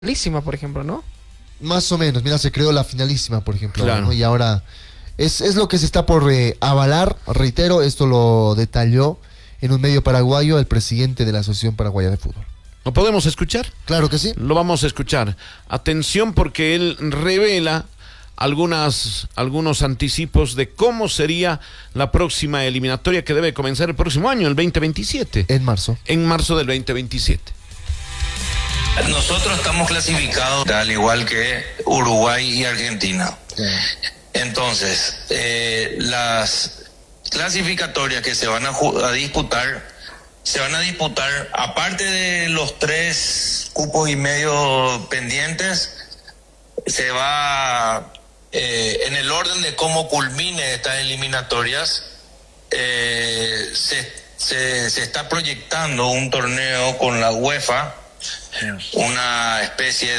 Finalísima, por ejemplo, ¿no? Más o menos, mira, se creó la finalísima, por ejemplo, Claro. ¿no? Y ahora es lo que se está por avalar, reitero, esto lo detalló en un medio paraguayo el presidente de la Asociación Paraguaya de Fútbol. ¿Lo podemos escuchar? Claro que sí. Lo vamos a escuchar. Atención porque él revela algunos anticipos de cómo sería la próxima eliminatoria que debe comenzar el próximo año, el 2027. En marzo. En marzo del 2027. Nosotros estamos clasificados al igual que Uruguay y Argentina. Entonces, las clasificatorias que se van a disputar, aparte de los 3 cupos y medio pendientes, se va en el orden de cómo culmine estas eliminatorias. Se está proyectando un torneo con la UEFA, una especie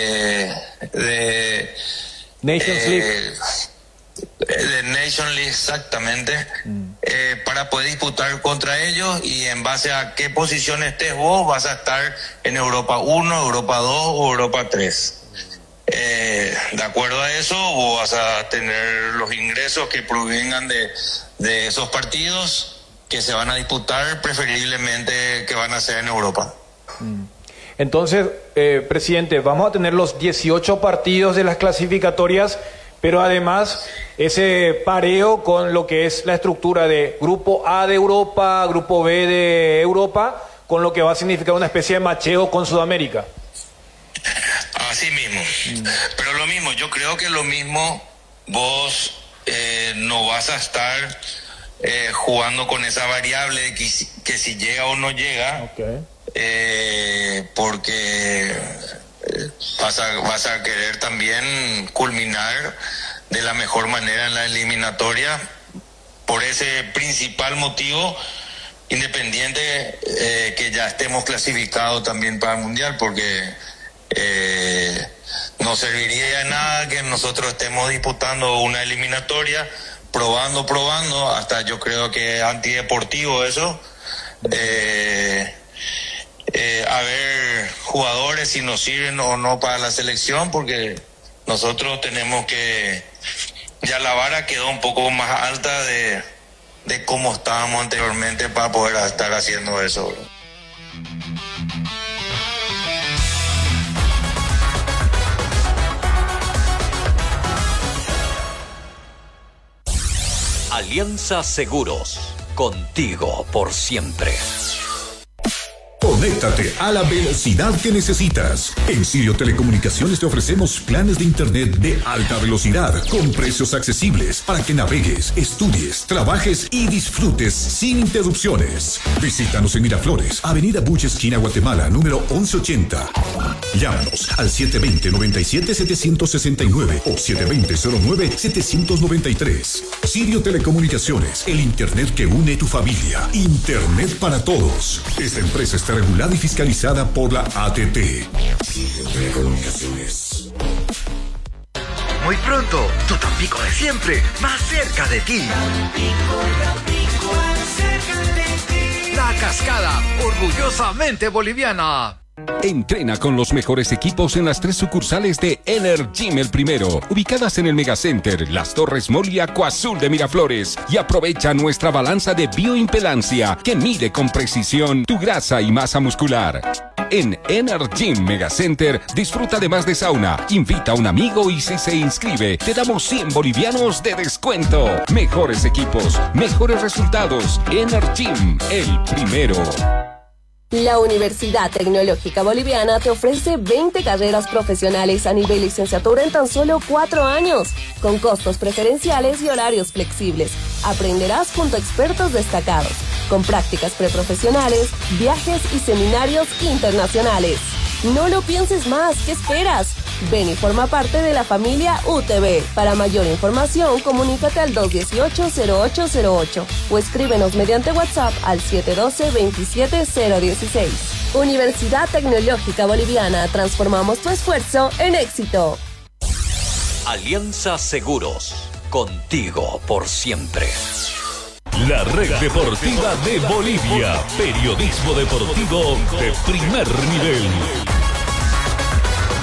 de Nations League. de Nation League, exactamente, para poder disputar contra ellos, y en base a qué posición estés vos vas a estar en Europa 1, Europa 2 o Europa 3. De acuerdo a eso vos vas a tener los ingresos que provengan de esos partidos que se van a disputar, preferiblemente que van a ser en Europa. Entonces, presidente, vamos a tener los 18 partidos de las clasificatorias, pero además ese pareo con lo que es la estructura de Grupo A de Europa, Grupo B de Europa, con lo que va a significar una especie de macheo con Sudamérica. Así mismo. Pero lo mismo, yo creo que lo mismo vos no vas a estar jugando con esa variable de que si llega o no llega. Okay. Porque vas a querer también culminar de la mejor manera en la eliminatoria, por ese principal motivo, independiente que ya estemos clasificados también para el Mundial, porque no serviría de nada que nosotros estemos disputando una eliminatoria, probando, hasta yo creo que es antideportivo eso. A ver jugadores si nos sirven o no para la selección, porque nosotros tenemos que, ya la vara quedó un poco más alta de cómo estábamos anteriormente para poder estar haciendo eso, bro. Alianza Seguros, contigo por siempre. Conéctate a la velocidad que necesitas. En Sirio Telecomunicaciones te ofrecemos planes de internet de alta velocidad con precios accesibles para que navegues, estudies, trabajes y disfrutes sin interrupciones. Visítanos en Miraflores, Avenida Buche, esquina Guatemala, número 1180. Llámanos al 720-97-769 o 720-09-793. Sirio Telecomunicaciones, el internet que une tu familia. Internet para todos. Esta empresa está regulada y fiscalizada por la ATT. Sirio Telecomunicaciones. Muy pronto, tu Tampico de siempre, más cerca de ti. La Cascada, orgullosamente boliviana. Entrena con los mejores equipos en las 3 sucursales de Energym El Primero, ubicadas en el Megacenter, Las Torres Mall y Acuazul de Miraflores. Y aprovecha nuestra balanza de bioimpedancia que mide con precisión tu grasa y masa muscular. En Energym Megacenter disfruta además de sauna, invita a un amigo y si se inscribe te damos 100 bolivianos de descuento. Mejores equipos, mejores resultados. Energym El Primero. La Universidad Tecnológica Boliviana te ofrece 20 carreras profesionales a nivel licenciatura en tan solo 4 años, con costos preferenciales y horarios flexibles. Aprenderás junto a expertos destacados, con prácticas preprofesionales, viajes y seminarios internacionales. No lo pienses más, ¿qué esperas? Ven y forma parte de la familia UTB. Para mayor información, comunícate al 218-0808 o escríbenos mediante WhatsApp al 712-27016. Universidad Tecnológica Boliviana, transformamos tu esfuerzo en éxito. Alianza Seguros, contigo por siempre. La Red Deportiva de Bolivia. Periodismo deportivo de primer nivel.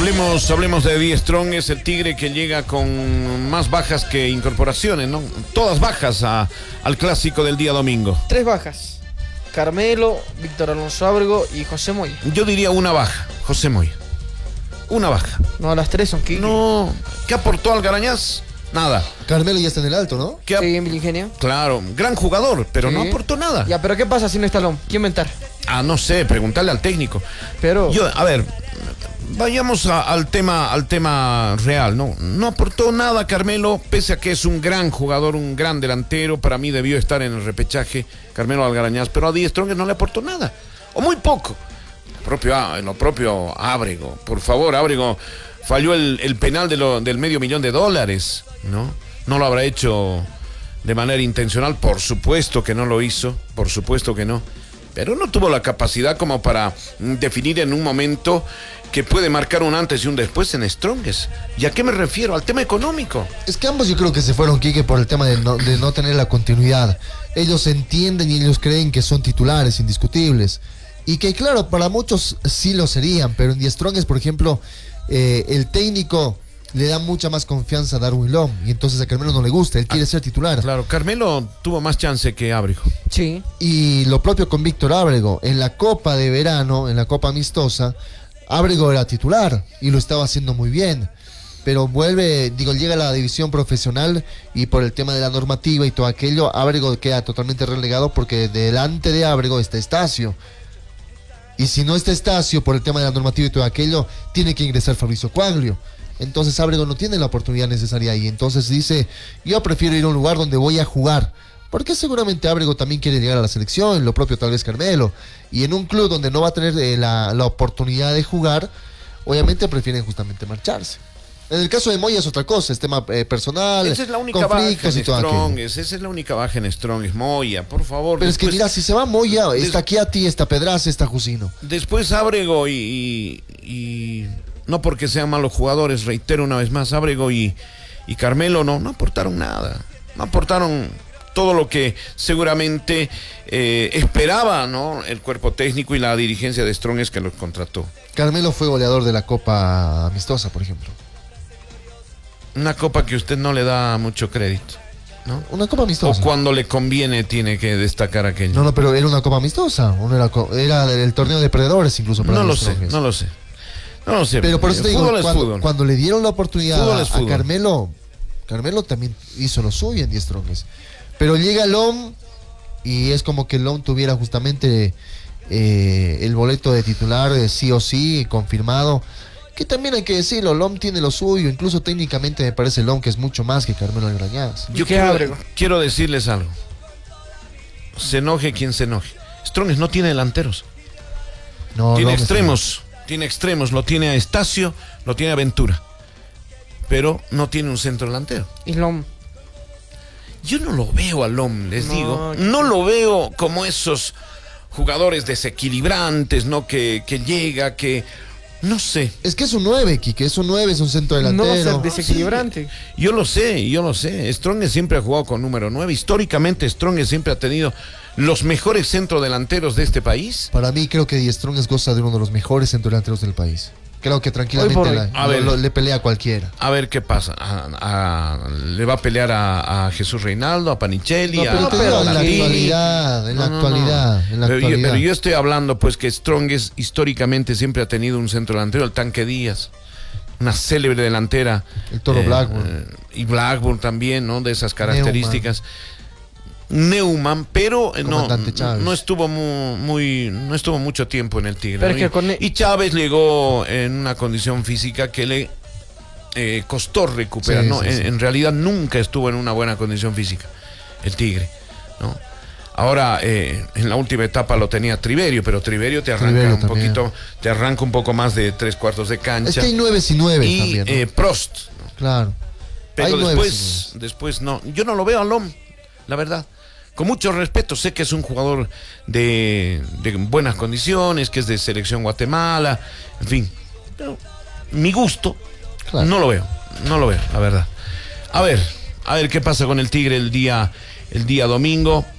Hablemos de Die Strong, es el Tigre que llega con más bajas que incorporaciones, ¿no? Todas bajas al clásico del día domingo. 3 bajas. Carmelo, Víctor Alonso Ábrego y José Moya. Yo diría una baja, José Moya. Una baja. No, las 3 son Quique. No, ¿qué aportó Algarañaz? Nada. Carmelo ya está en el alto, ¿no? Sí, en Ingenio. Claro, gran jugador, pero Sí. no aportó nada. Ya, pero ¿qué pasa si no está Lom? ¿Quién va a entrar? No sé, preguntarle al técnico. Pero... A ver, vayamos al tema real, ¿no? No aportó nada Carmelo, pese a que es un gran jugador, un gran delantero. Para mí debió estar en el repechaje Carmelo Algarañaz, pero a Die Strong no le aportó nada, o muy poco. Lo propio Ábrego, por favor, Ábrego falló el penal del $500,000, ¿no? No lo habrá hecho de manera intencional, por supuesto que no lo hizo, por supuesto que no. Pero no tuvo la capacidad como para definir en un momento que puede marcar un antes y un después en Strongest. ¿Y a qué me refiero? Al tema económico. Es que ambos yo creo que se fueron, Quique, por el tema de no tener la continuidad. Ellos entienden y ellos creen que son titulares indiscutibles. Y que claro, para muchos sí lo serían, pero en Die Strongest, por ejemplo, el técnico le da mucha más confianza a Darwin Lom, y entonces a Carmelo no le gusta, él quiere ser titular. Claro, Carmelo tuvo más chance que Ábrego. Sí. Y lo propio con Víctor Ábrego, en la Copa de Verano, en la Copa Amistosa, Ábrego era titular y lo estaba haciendo muy bien. Pero llega a la división profesional y por el tema de la normativa y todo aquello, Ábrego queda totalmente relegado porque delante de Ábrego está Estacio. Y si no está Estacio por el tema de la normativa y todo aquello, tiene que ingresar Fabricio Quaglio. Entonces Ábrego no tiene la oportunidad necesaria ahí. Entonces dice, yo prefiero ir a un lugar donde voy a jugar. Porque seguramente Ábrego también quiere llegar a la selección, lo propio tal vez Carmelo. Y en un club donde no va a tener la oportunidad de jugar, obviamente prefieren justamente marcharse. En el caso de Moya es otra cosa, es tema personal, Esa es la única baja en conflictos y todo aquello. Strongest, esa es la única baja en Strongest, Moya, por favor. Pero es que mira, si se va Moya, está Chiatti, está Pedraza, está Jusino. Después Ábrego y no porque sean malos jugadores, reitero una vez más, Ábrego y Carmelo no aportaron nada. No aportaron todo lo que seguramente esperaba, ¿no? El cuerpo técnico y la dirigencia de Strongest que los contrató. Carmelo fue goleador de la Copa Amistosa, por ejemplo. Una copa que usted no le da mucho crédito, ¿no? Una Copa Amistosa. O cuando le conviene tiene que destacar aquello. No, pero era una Copa Amistosa. Era el torneo de perdedores incluso. Para No lo sé. Pero por eso te digo, fútbol. cuando le dieron la oportunidad a fútbol. Carmelo también hizo lo suyo en Die Strongest. Pero llega Lom y es como que Lom tuviera justamente el boleto de titular sí o sí confirmado. Que también hay que decirlo, Lom tiene lo suyo, incluso técnicamente me parece Lom que es mucho más que Carmelo Algarañaz. Yo quiero decirles algo. Se enoje quien se enoje. Strongest no tiene delanteros. Tiene extremos, lo tiene a Estacio, lo tiene a Ventura. Pero no tiene un centro delantero. ¿Y Lom? Yo no lo veo a Lom, digo. No lo veo como esos jugadores desequilibrantes, ¿no? Que llega, que... No sé. Es que es un 9, Quique, es un 9, es un centro delantero. No va a ser desequilibrante. Sí. Yo lo sé. Strongest siempre ha jugado con número 9. Históricamente Strongest siempre ha tenido los mejores centrodelanteros de este país. Para mí creo que Die Strongest goza de uno de los mejores centrodelanteros del país. Creo que tranquilamente le pelea a cualquiera. A ver qué pasa. Le va a pelear a Jesús Reinaldo, a Panichelli, en la actualidad. Pero yo estoy hablando pues que Strongest históricamente siempre ha tenido un centro delantero, el Tanque Díaz, una célebre delantera. El Toro Blackburn. Y Blackburn también, ¿no? De esas características. Neumann, pero no estuvo mucho tiempo en el Tigre, ¿no? Y Chávez llegó en una condición física que le costó recuperar, ¿no? En realidad nunca estuvo en una buena condición física el Tigre, ¿no? Ahora en la última etapa lo tenía Triverio, pero Triverio te arranca un poco más de 3/4 de cancha. Es que hay 9 y 9 también, ¿no? Prost, ¿no? Claro. Pero después no, yo no lo veo a Lom, la verdad. Con mucho respeto, sé que es un jugador de buenas condiciones, que es de selección Guatemala, en fin. Pero mi gusto, claro. no lo veo, la verdad. A ver qué pasa con el Tigre el día domingo.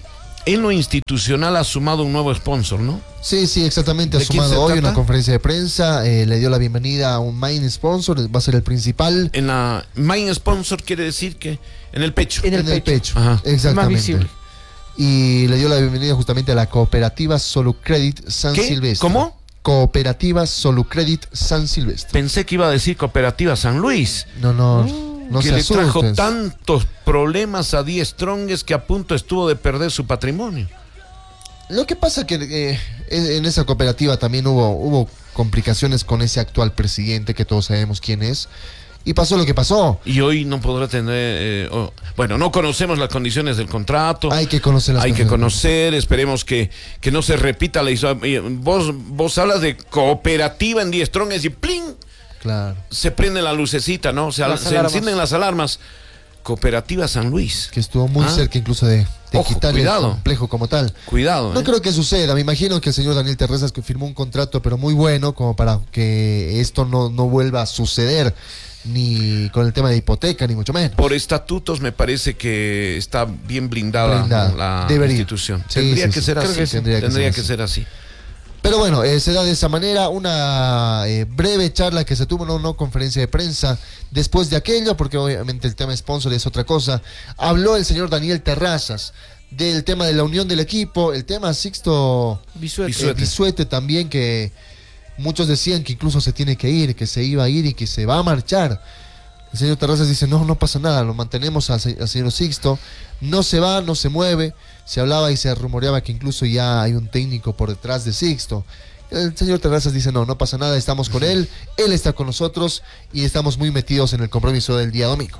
En lo institucional ha sumado un nuevo sponsor, ¿no? Sí, exactamente. Ha ¿De quién sumado se hoy trata? una conferencia de prensa, le dio la bienvenida a un main sponsor, va a ser el principal. En la main sponsor quiere decir que en el pecho. En el pecho. Ajá. Más Exactamente. visible. Y le dio la bienvenida justamente a la cooperativa Solucredit San ¿Qué? Silvestre. ¿Cómo? Cooperativa Solucredit San Silvestre. Pensé que iba a decir Cooperativa San Luis. No que se le trajo asusten. tantos problemas a Die Strongest que a punto estuvo de perder su patrimonio. Lo que pasa que en esa cooperativa también hubo complicaciones con ese actual presidente, que todos sabemos quién es, y pasó lo que pasó. Y hoy no podrá tener... bueno, no conocemos las condiciones del contrato. Hay que conocer las Hay que condiciones. conocer, esperemos que no se repita la historia. Vos hablas de cooperativa en Die Strongest y ¡plin! Claro. Se prende la lucecita, ¿no? Se encienden las alarmas. Cooperativa San Luis. Que estuvo muy cerca incluso de Ojo, quitar el cuidado. complejo como tal. Cuidado. No creo que suceda. Me imagino que el señor Daniel Terrazas que firmó un contrato pero muy bueno como para que esto no vuelva a suceder, ni con el tema de hipoteca, ni mucho menos. Por estatutos me parece que está bien blindada la Debería. institución. Sí, Tendría sí, que sí. ser Creo así. que sí. Tendría que ser así. Pero bueno, se da de esa manera una breve charla que se tuvo, no conferencia de prensa después de aquello, porque obviamente el tema sponsor es otra cosa. Habló el señor Daniel Terrazas del tema de la unión del equipo, el tema Sixto Bisuete también, que muchos decían que incluso se tiene que ir, que se iba a ir y que se va a marchar. El señor Terrazas dice, no pasa nada, lo mantenemos al señor Sixto, no se va, no se mueve. Se hablaba y se rumoreaba que incluso ya hay un técnico por detrás de Sixto. El señor Terrazas dice, no pasa nada, estamos con él está con nosotros y estamos muy metidos en el compromiso del día domingo.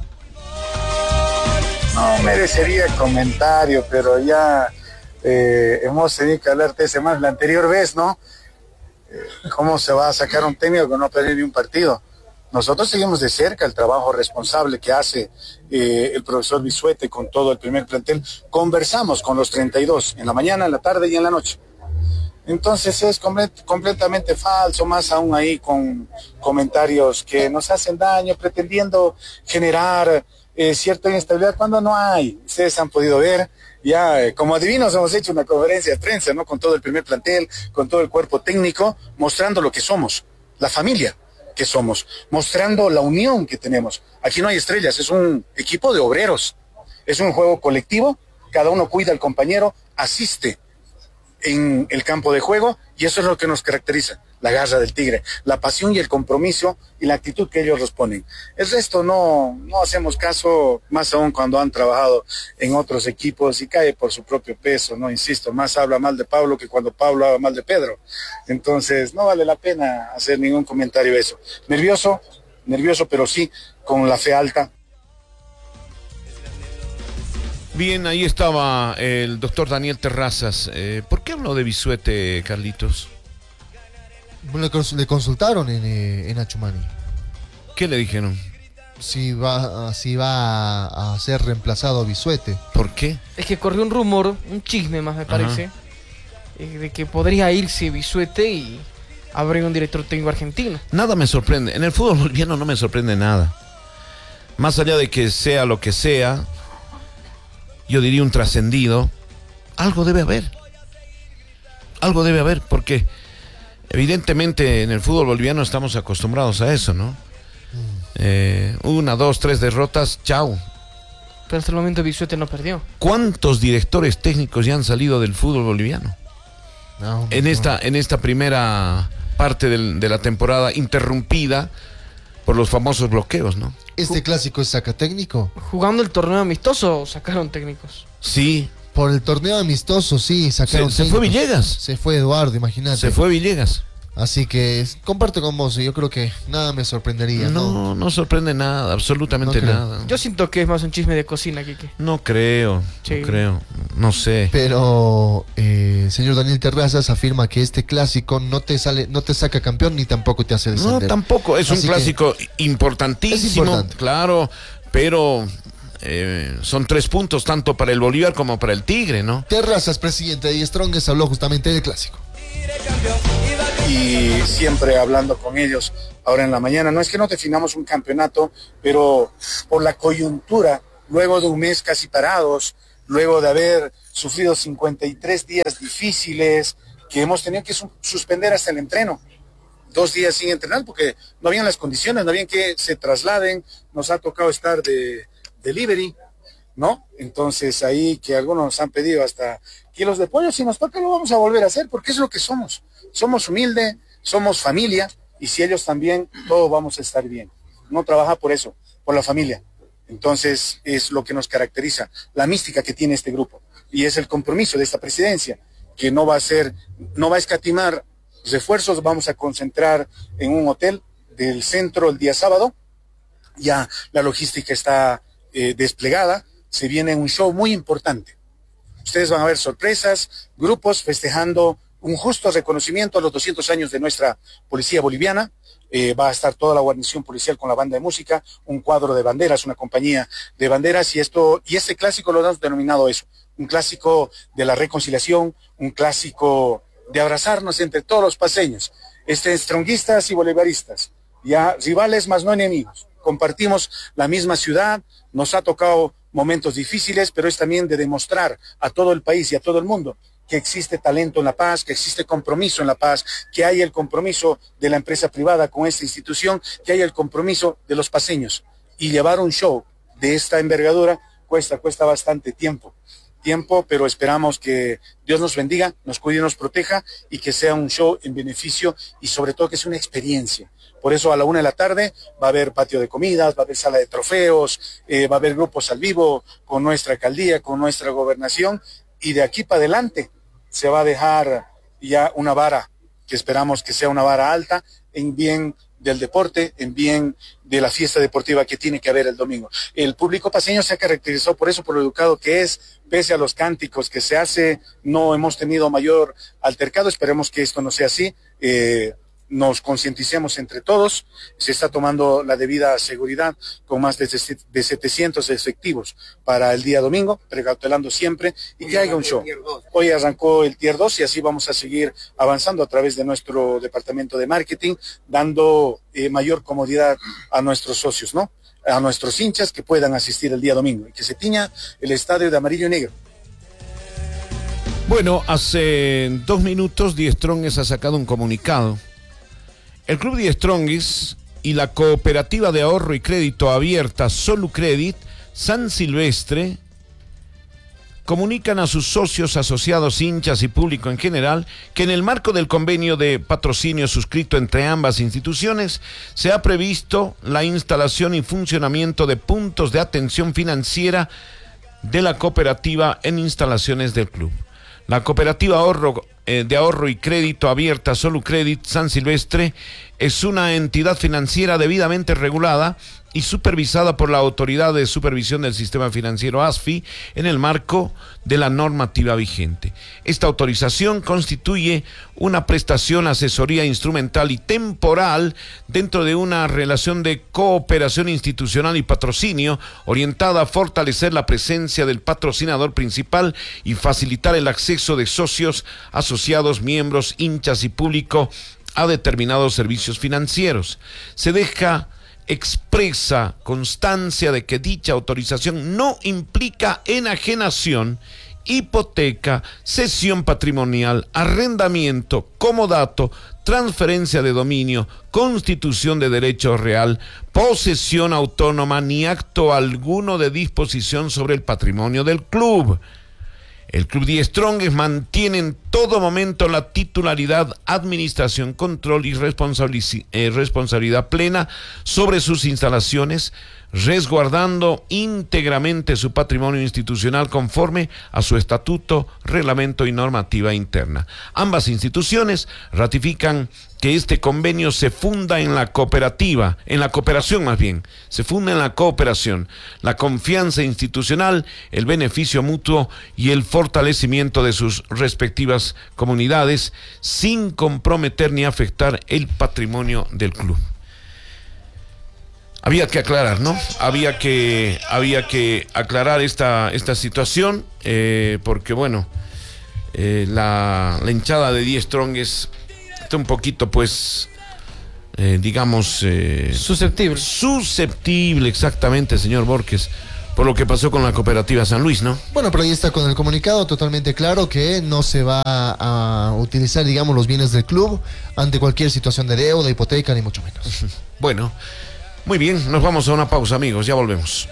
No merecería comentario, pero ya hemos tenido que hablar de ese más la anterior vez, ¿no? ¿Cómo se va a sacar un técnico que no perdió ni un partido? Nosotros seguimos de cerca el trabajo responsable que hace el profesor Bisuete con todo el primer plantel. Conversamos con los 32 en la mañana, en la tarde y en la noche. Entonces es completamente falso, más aún ahí con comentarios que nos hacen daño, pretendiendo generar cierta inestabilidad cuando no hay. Ustedes han podido ver, ya como adivinos hemos hecho una conferencia de prensa, ¿no? Con todo el primer plantel, con todo el cuerpo técnico, mostrando lo que somos, la familia que somos, mostrando la unión que tenemos. Aquí no hay estrellas, es un equipo de obreros, es un juego colectivo, cada uno cuida al compañero, asiste en el campo de juego y eso es lo que nos caracteriza, la garra del tigre, la pasión y el compromiso y la actitud que ellos los ponen. El resto no hacemos caso, más aún cuando han trabajado en otros equipos y cae por su propio peso, no insisto, más habla mal de Pablo que cuando Pablo habla mal de Pedro. Entonces no vale la pena hacer ningún comentario de eso. Nervioso, pero sí, con la fe alta. Bien, ahí estaba el doctor Daniel Terrazas. ¿Por qué habló de Bisuete, Carlitos? Le consultaron en Achumani. ¿Qué le dijeron? Si va a ser reemplazado Bisuete. ¿Por qué? Es que corrió un rumor, un chisme más me parece, de que podría irse Bisuete y habría un director técnico argentino. Nada me sorprende. En el fútbol boliviano no me sorprende nada. Más allá de que sea lo que sea, yo diría un trascendido, algo debe haber. Algo debe haber, porque evidentemente en el fútbol boliviano estamos acostumbrados a eso, ¿no? 1, 2, 3 derrotas, chao. Pero hasta el momento Bisuete no perdió. ¿Cuántos directores técnicos ya han salido del fútbol boliviano? En esta primera parte de la temporada interrumpida por los famosos bloqueos, ¿no? Este clásico es saca técnico. Jugando el torneo amistoso sacaron técnicos. Sí. Por el torneo amistoso, sí, sacaron se fue Villegas. Se fue Eduardo, imagínate. Se fue Villegas. Así que comparto con vos, yo creo que nada me sorprendería. No sorprende nada, absolutamente nada. Yo siento que es más un chisme de cocina, Kike. No creo, no sé. Pero señor Daniel Terrazas afirma que este clásico no te saca campeón ni tampoco te hace descender. No, tampoco, es un clásico importantísimo, es importante. Claro, pero son 3 puntos tanto para el Bolívar como para el Tigre, ¿no? Terrazas, presidente de Die Strongest, habló justamente del clásico. Y siempre hablando con ellos ahora en la mañana. No es que no definamos un campeonato, pero por la coyuntura, luego de un mes casi parados, luego de haber sufrido 53 días difíciles, que hemos tenido que suspender hasta el entreno. 2 días sin entrenar porque no habían las condiciones, no habían que se trasladen, nos ha tocado estar de delivery, ¿no? Entonces ahí que algunos nos han pedido hasta kilos de pollo, si nos toca lo vamos a volver a hacer porque es lo que somos humildes, somos familia y si ellos también, todos vamos a estar bien. Uno trabaja por eso, por la familia. Entonces es lo que nos caracteriza, la mística que tiene este grupo y es el compromiso de esta presidencia que no va a escatimar refuerzos, vamos a concentrar en un hotel del centro el día sábado, ya la logística está desplegada, se viene un show muy importante. Ustedes van a ver sorpresas, grupos festejando un justo reconocimiento a los 200 años de nuestra policía boliviana. Va a estar toda la guarnición policial con la banda de música, un cuadro de banderas, una compañía de banderas y este clásico lo hemos denominado eso, un clásico de la reconciliación, un clásico de abrazarnos entre todos los paseños, stronguistas y bolivaristas, ya rivales más no enemigos. Compartimos la misma ciudad, nos ha tocado momentos difíciles, pero es también de demostrar a todo el país y a todo el mundo que existe talento en la paz, que existe compromiso en la paz, que hay el compromiso de la empresa privada con esta institución, que hay el compromiso de los paseños. Y llevar un show de esta envergadura cuesta bastante tiempo, pero esperamos que Dios nos bendiga, nos cuide y nos proteja y que sea un show en beneficio y sobre todo que sea una experiencia. Por eso a la 1 p.m. va a haber patio de comidas, va a haber sala de trofeos, va a haber grupos al vivo con nuestra alcaldía, con nuestra gobernación y de aquí para adelante se va a dejar ya una vara que esperamos que sea una vara alta en bien del deporte, en bien de la fiesta deportiva que tiene que haber el domingo. El público paseño se ha caracterizado por eso, por lo educado que es, pese a los cánticos que se hace, no hemos tenido mayor altercado, esperemos que esto no sea así, nos concienticemos entre todos, se está tomando la debida seguridad con más de 700 efectivos para el día domingo, precautelando siempre y que haya un show. Hoy arrancó el Tier 2 y así vamos a seguir avanzando a través de nuestro departamento de marketing, dando mayor comodidad a nuestros socios, ¿no? A nuestros hinchas que puedan asistir el día domingo y que se tiña el estadio de amarillo y negro. Bueno, hace 2 minutos Die Strongest ha sacado un comunicado. El Club Die Strongest y la Cooperativa de Ahorro y Crédito Abierta Solucredit San Silvestre comunican a sus socios, asociados, hinchas y público en general que en el marco del convenio de patrocinio suscrito entre ambas instituciones se ha previsto la instalación y funcionamiento de puntos de atención financiera de la cooperativa en instalaciones del club. La Cooperativa de Ahorro y Crédito Abierta Solucredit San Silvestre es una entidad financiera debidamente regulada y supervisada por la Autoridad de Supervisión del Sistema Financiero ASFI en el marco de la normativa vigente. Esta autorización constituye una prestación, asesoría instrumental y temporal dentro de una relación de cooperación institucional y patrocinio orientada a fortalecer la presencia del patrocinador principal y facilitar el acceso de socios, asociados, miembros, hinchas y público a determinados servicios financieros. Se deja expresa constancia de que dicha autorización no implica enajenación, hipoteca, cesión patrimonial, arrendamiento, comodato, transferencia de dominio, constitución de derecho real, posesión autónoma ni acto alguno de disposición sobre el patrimonio del club. El Club Die Strongest mantiene en todo momento la titularidad, administración, control y responsabilidad plena sobre sus instalaciones, resguardando íntegramente su patrimonio institucional conforme a su estatuto, reglamento y normativa interna. Ambas instituciones ratifican que este convenio se funda en la cooperación, se funda en la cooperación, la confianza institucional, el beneficio mutuo y el fortalecimiento de sus respectivas comunidades, sin comprometer ni afectar el patrimonio del club. Había que aclarar, ¿no? Había que aclarar esta situación, porque bueno, la hinchada de Die Strongest está un poquito, pues, susceptible, exactamente, señor Borges, por lo que pasó con la Cooperativa San Luis, ¿no? Bueno, pero ahí está con el comunicado totalmente claro que no se va a utilizar, digamos, los bienes del club ante cualquier situación de deuda, hipoteca, ni mucho menos. Bueno, muy bien, nos vamos a una pausa, amigos, ya volvemos.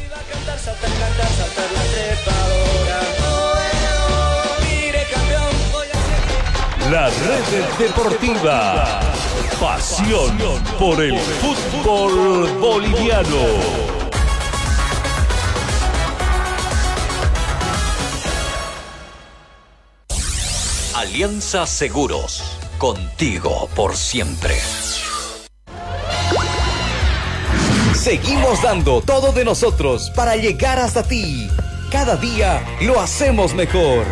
La red deportiva. Pasión por el fútbol boliviano. Alianza Seguros, contigo por siempre. Seguimos dando todo de nosotros para llegar hasta ti. Cada día lo hacemos mejor.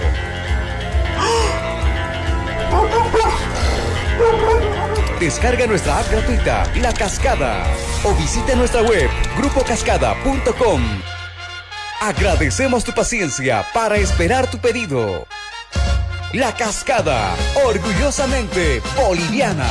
Descarga nuestra app gratuita, La Cascada, o visita nuestra web, grupocascada.com. Agradecemos tu paciencia para esperar tu pedido. La Cascada, orgullosamente boliviana.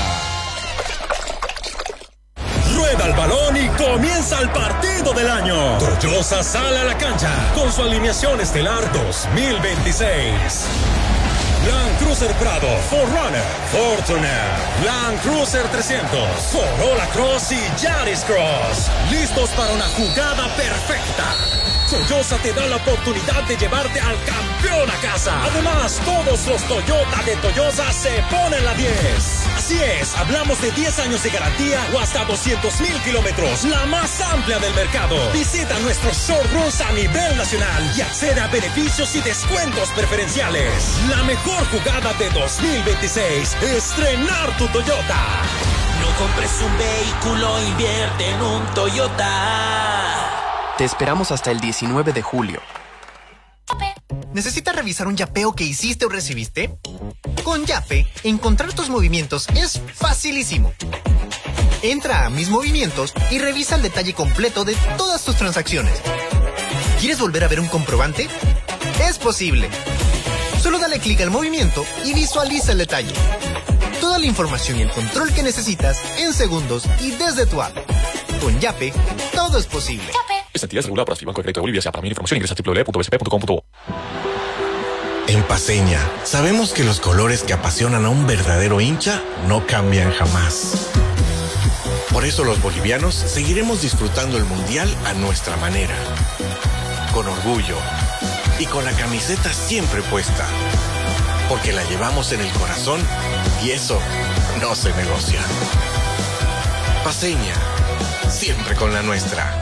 Rueda el balón y comienza el partido del año. Toyosa sale a la cancha con su alineación estelar 2026. Land Cruiser Prado, 4Runner, Fortuner, Land Cruiser 300, Corolla Cross y Yaris Cross. Listos para una jugada perfecta. Toyota te da la oportunidad de llevarte al campeón a casa. Además, todos los Toyota de Toyosa se ponen la 10. Así es, hablamos de 10 años de garantía o hasta 200,000 kilómetros, la más amplia del mercado. Visita nuestros showrooms a nivel nacional y accede a beneficios y descuentos preferenciales. La mejor jugada de 2026, estrenar tu Toyota. No compres un vehículo, invierte en un Toyota. Te esperamos hasta el 19 de julio. ¿Necesitas revisar un yapeo que hiciste o recibiste? Con Yape, encontrar tus movimientos es facilísimo. Entra a Mis Movimientos y revisa el detalle completo de todas tus transacciones. ¿Quieres volver a ver un comprobante? Es posible. Solo dale clic al movimiento y visualiza el detalle. Toda la información y el control que necesitas en segundos y desde tu app. Con Yape, todo es posible. Esta entidad es regulada por Banco de Crédito de Bolivia. Para mayor información ingresa a www.bsp.com.bo. En Paceña, sabemos que los colores que apasionan a un verdadero hincha no cambian jamás. Por eso los bolivianos seguiremos disfrutando el Mundial a nuestra manera. Con orgullo y con la camiseta siempre puesta. Porque la llevamos en el corazón y eso no se negocia. Paceña, siempre con la nuestra.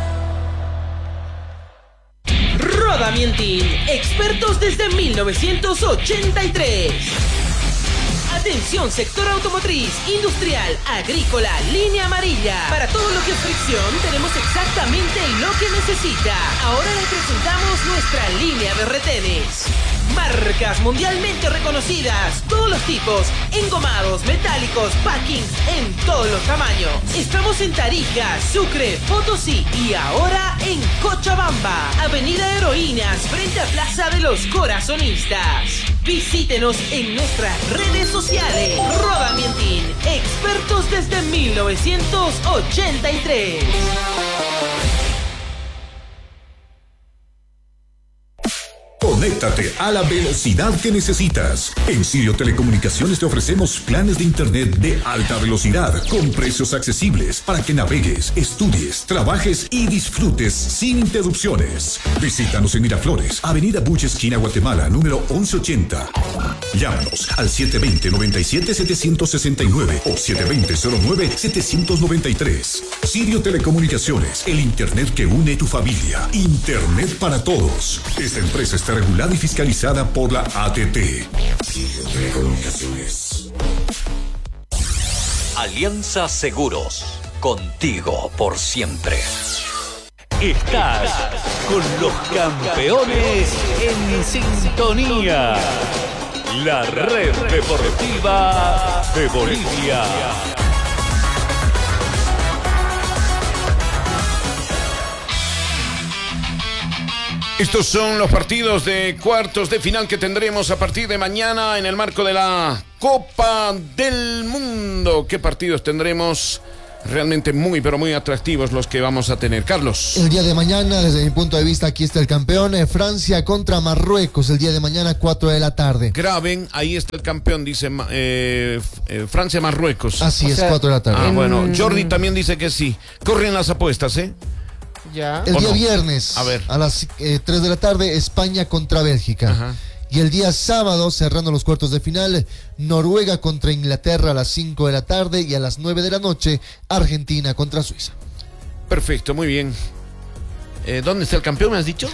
Rodamientin, expertos desde 1983. Atención, sector automotriz, industrial, agrícola, línea amarilla. Para todo lo que es fricción, tenemos exactamente lo que necesita. Ahora les presentamos nuestra línea de retenes. Marcas mundialmente reconocidas, todos los tipos, engomados, metálicos, packings en todos los tamaños. Estamos en Tarija, Sucre, Potosí y ahora en Cochabamba, Avenida Heroínas, frente a Plaza de los Corazonistas. Visítenos en nuestras redes sociales. Rodamientin, expertos desde 1983. Conéctate a la velocidad que necesitas. En Sirio Telecomunicaciones te ofrecemos planes de internet de alta velocidad con precios accesibles para que navegues, estudies, trabajes y disfrutes sin interrupciones. Visítanos en Miraflores, Avenida Buche, esquina Guatemala, número 1180. Llámanos al 720-97-769 o 720-09-793. Sirio Telecomunicaciones, el internet que une tu familia. Internet para todos. Esta empresa está regulada y fiscalizada por la ATT. Sirio Telecomunicaciones. Alianza Seguros, contigo por siempre. Estás con los campeones en sintonía. La red deportiva de Bolivia. Estos son los partidos de cuartos de final que tendremos a partir de mañana en el marco de la Copa del Mundo. ¿Qué partidos tendremos realmente muy, pero muy atractivos los que vamos a tener. Carlos. El día de mañana, desde mi punto de vista, aquí está el campeón, Francia contra Marruecos, el día de mañana, 4 de la tarde. Graben, ahí está el campeón, dice Francia-Marruecos. Así es, 4 de la tarde. Ah, bueno, Jordi también dice que sí. Corren las apuestas, ¿eh? Ya. El día viernes, a las 3 de la tarde, España contra Bélgica. Ajá. Y el día sábado, cerrando los cuartos de final, Noruega contra Inglaterra a las 5 de la tarde y a las 9 de la noche, Argentina contra Suiza. Perfecto, muy bien. ¿Dónde está el campeón, me has dicho?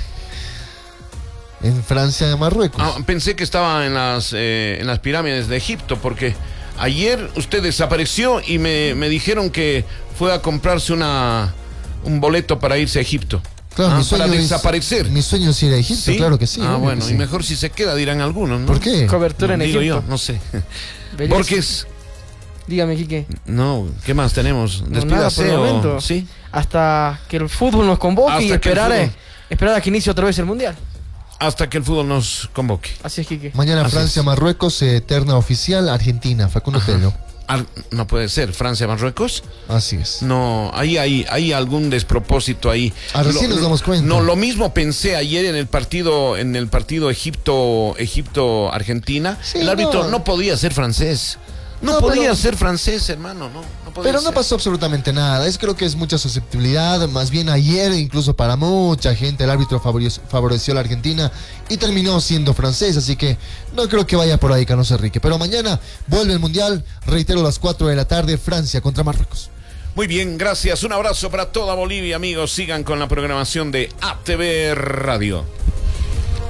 En Francia, Marruecos. Pensé que estaba en las pirámides de Egipto, porque ayer usted desapareció y me dijeron que fue a comprarse un boleto para irse a Egipto. Claro, mi sueño para desaparecer. Mi sueño es ir a Egipto, ¿Sí? Claro que sí. Bueno, sí. Y mejor si se queda, dirán algunos, ¿no? ¿Por qué? Cobertura en Digo Egipto. yo, no sé. Belleza. Borges. Dígame, Quique. No, ¿qué más tenemos? No, nada por el momento. ¿Sí? Hasta que el fútbol nos convoque y esperar a que inicie otra vez el Mundial. Hasta que el fútbol nos convoque. Así es, Quique. Mañana Francia, Marruecos, terna oficial, Argentina, Facundo Tello. No puede ser, Francia-Marruecos. Así es. No, hay algún despropósito ahí. Recién nos damos cuenta. No, lo mismo pensé ayer en el partido Egipto-Argentina. Sí, el árbitro no podía ser francés. No podía ser francés, hermano, no podía Pero ser. no pasó absolutamente nada. Creo que es mucha susceptibilidad. Más bien ayer, incluso para mucha gente, el árbitro favoreció a la Argentina y terminó siendo francés. Así que no creo que vaya por ahí, Carlos Enrique. Pero mañana vuelve el Mundial. Reitero, a las 4 de la tarde, Francia contra Marruecos. Muy bien, gracias. Un abrazo para toda Bolivia, amigos. Sigan con la programación de ATV Radio.